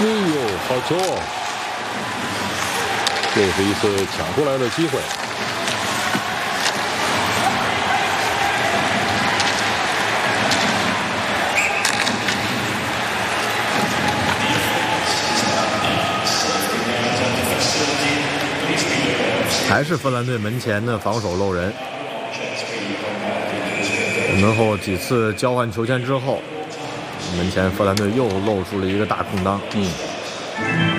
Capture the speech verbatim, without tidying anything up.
哎呦，好球哦！又是一次抢出来的机会。 还是芬兰队门前的防守漏人。门后几次交换球权之后，门前芬兰队又露出了一个大空当。 嗯。